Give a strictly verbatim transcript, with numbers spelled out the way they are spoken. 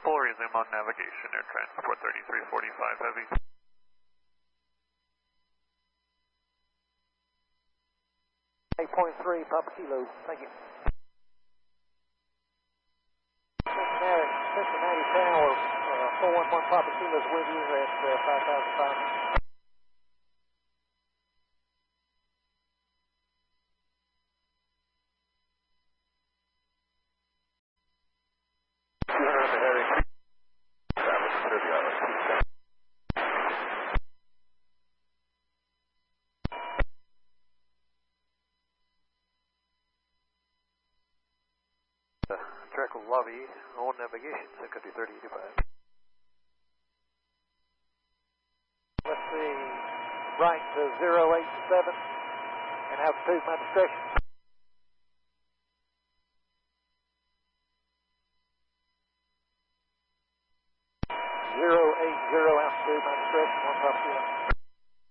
Full resume on navigation, air transport thirty-three forty-five heavy. eight point three, Papa Kilo, thank you. Cincinnati, Cincinnati Tower, uh, four one one Papa Kilo's with you at uh, five thousand five hundred. Track lobby on navigation, country thirty eighty-five. Let's see, right to zero eight seven, and altitude my discretion. zero eight zero altitude my discretion, one Papa Kilo.